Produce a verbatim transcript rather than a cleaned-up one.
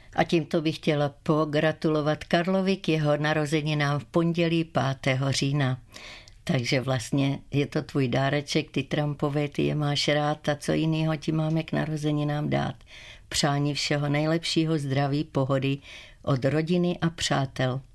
A tímto bych chtěla pogratulovat Karlovi k jeho narozeninám v pondělí pátého října. Takže vlastně je to tvůj dáreček, ty Trumpové, ty je máš rád a co jiného ti máme k narozeninám dát. Přání všeho nejlepšího, zdraví, pohody od rodiny a přátel.